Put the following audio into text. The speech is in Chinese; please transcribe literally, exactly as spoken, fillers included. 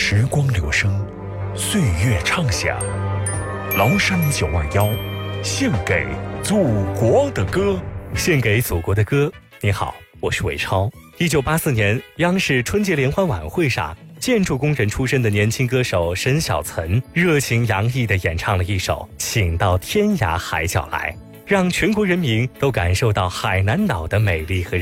时光流声，岁月畅想。崂山九二幺，献给祖国的歌， 献给祖国的歌。你好，我是伟超。一九八四年，央视春节联欢晚会上，建筑工人出身的年轻歌手沈小岑热情洋溢地演唱了一首《请到天涯海角来》，让全国人民都感受到海南岛的美丽和